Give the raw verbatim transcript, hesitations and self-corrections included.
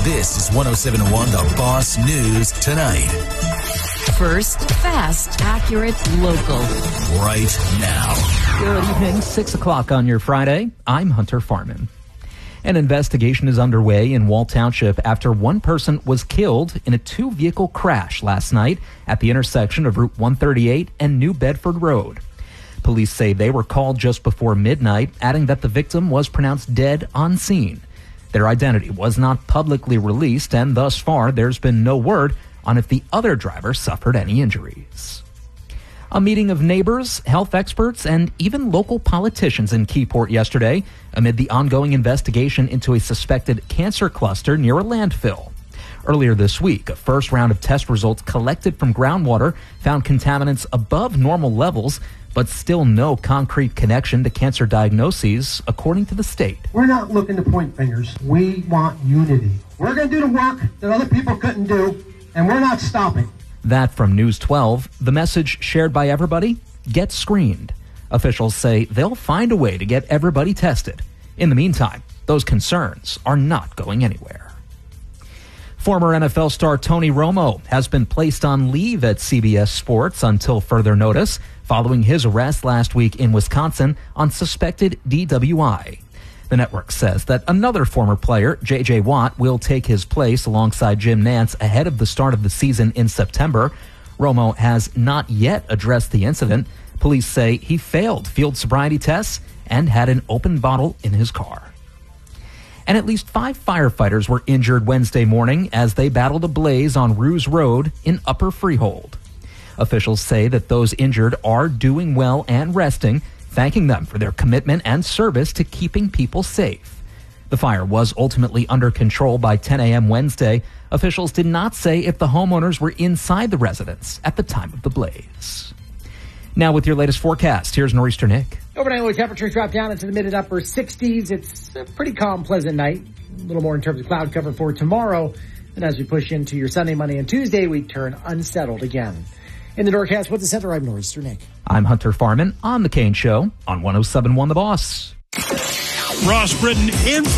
This is one oh seven point one The Boss News Tonight. First, fast, accurate, local. Right now. Good evening, six o'clock on your Friday. I'm Hunter Farman. An investigation is underway in Wall Township after one person was killed in a two-vehicle crash last night at the intersection of Route one thirty-eight and New Bedford Road. Police say they were called just before midnight, adding that the victim was pronounced dead on scene. Their identity was not publicly released, and thus far there's been no word on if the other driver suffered any injuries. A meeting of neighbors, health experts, and even local politicians in Keyport yesterday amid the ongoing investigation into a suspected cancer cluster near a landfill. Earlier this week, a first round of test results collected from groundwater found contaminants above normal levels, but still no concrete connection to cancer diagnoses, according to the state. We're not looking to point fingers. We want unity. We're going to do the work that other people couldn't do, and we're not stopping. That from News twelve, the message shared by everybody: get screened. Officials say they'll find a way to get everybody tested. In the meantime, those concerns are not going anywhere. Former N F L star Tony Romo has been placed on leave at C B S Sports until further notice, following his arrest last week in Wisconsin on suspected D W I. The network says that another former player, J J Watt, will take his place alongside Jim Nantz ahead of the start of the season in September. Romo has not yet addressed the incident. Police say he failed field sobriety tests and had an open bottle in his car. And at least five firefighters were injured Wednesday morning as they battled a blaze on Ruse Road in Upper Freehold. Officials say that those injured are doing well and resting, thanking them for their commitment and service to keeping people safe. The fire was ultimately under control by ten a.m. Wednesday. Officials did not say if the homeowners were inside the residence at the time of the blaze. Now with your latest forecast, here's Nor'easter Nick. Overnight low temperatures drop down into the mid and upper sixties. It's a pretty calm, pleasant night. A little more in terms of cloud cover for tomorrow. And as we push into your Sunday, Monday, and Tuesday, we turn unsettled again. In the Norcast with the center, I'm Nor'easter Nick. I'm Hunter Farman on The Kane Show on one oh seven point one The Boss. Ross Britton in for